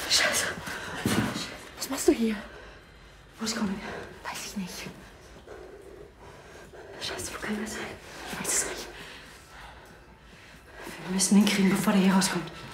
Scheiße. Was machst du hier? Wo ist Colin? Weiß ich nicht. Scheiße, wo kann er sein? Ich weiß es nicht. Wir müssen ihn kriegen, bevor der hier rauskommt.